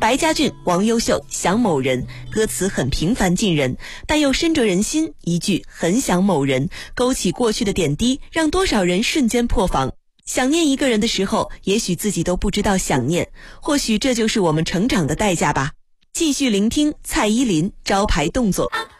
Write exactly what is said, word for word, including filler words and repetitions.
白家俊、王优秀想某人，歌词很平凡近人，但又深着人心，一句很想某人，勾起过去的点滴，让多少人瞬间破防。想念一个人的时候，也许自己都不知道想念，或许这就是我们成长的代价吧。继续聆听蔡依林招牌动作。